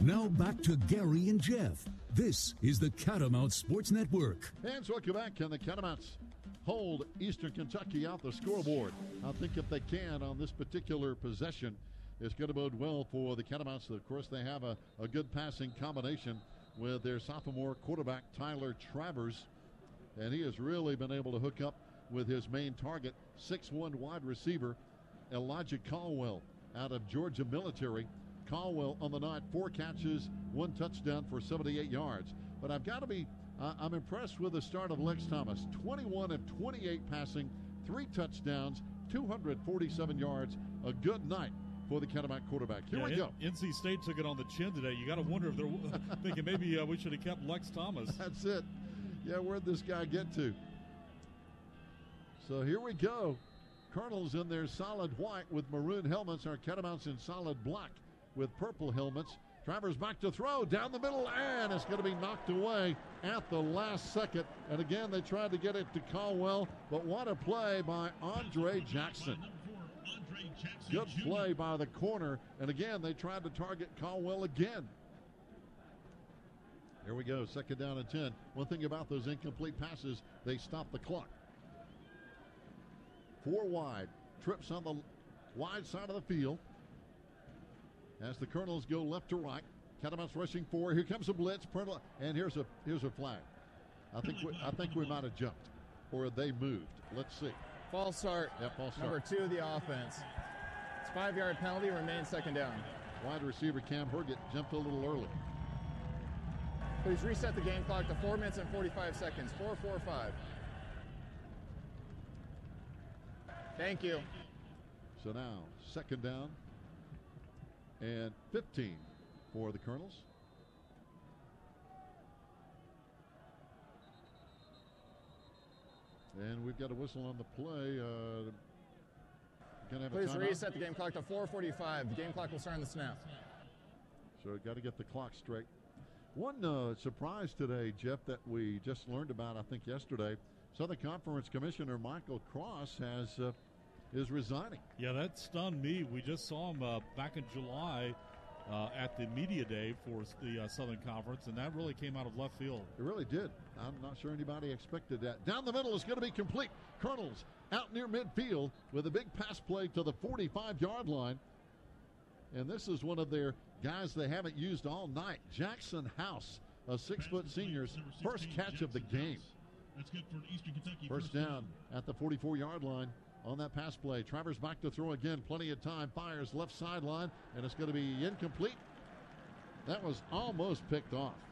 Now back to Gary and Jeff. This is the Catamount Sports Network. And welcome back. Can the Catamounts hold Eastern Kentucky out the scoreboard? I think if they can on this particular possession, it's going to bode well for the Catamounts. Of course, they have a good passing combination with their sophomore quarterback, Tyler Travers. And he has really been able to hook up with his main target, 6'1" wide receiver, Elijah Caldwell out of Georgia Military. Caldwell on the night, 4 catches, 1 touchdown for 78 yards. But I've got to be, I'm impressed with the start of Lex Thomas. 21 of 28 passing, 3 touchdowns, 247 yards. A good night for the Catamount quarterback. Here we go. NC State took it on the chin today. You got to wonder if they're thinking maybe we should have kept Lex Thomas. That's it. Yeah, where'd this guy get to? So here we go. Colonels in their solid white with maroon helmets. Our Catamounts in solid black with purple helmets. Travers back to throw down the middle, and it's going to be knocked away at the last second. And again, they tried to get it to Caldwell, but what a play by Andre Jackson. Good play by the corner, and again, they tried to target Caldwell again. Here we go, 2nd down and 10. One thing about those incomplete passes, they stop the clock. 4 wide, trips on the wide side of the field. As the Colonels go left to right, Catamounts rushing 4. Here comes a blitz, and here's a flag. I think we might have jumped, or they moved. Let's see. False start. Yeah, false start. Number 2 of the offense. It's 5-yard penalty. Remains 2nd down. Wide receiver Cam Herget jumped a little early. Please reset the game clock to 4 minutes and 45 seconds. 4:45. Thank you. So now 2nd down and 15 for the Colonels. And we've got a whistle on the play. Please reset the game clock to 4:45. The game clock will start on the snap. So we've got to get the clock straight. One surprise today, Jeff, that we just learned about, I think yesterday, Southern Conference Commissioner Michael Cross is resigning. Yeah, that stunned me. We just saw him back in July at the media day for the Southern Conference, and that really came out of left field. It really did. I'm not sure anybody expected that. Down the middle is going to be complete. Colonels out near midfield with a big pass play to the 45-yard line. And this is one of their guys they haven't used all night. Jackson House, a 6-foot senior's first catch of the game. That's good for Eastern Kentucky. First down at the 44-yard line on that pass play. Travers back to throw again. Plenty of time. Fires left sideline, and it's going to be incomplete. That was almost picked off.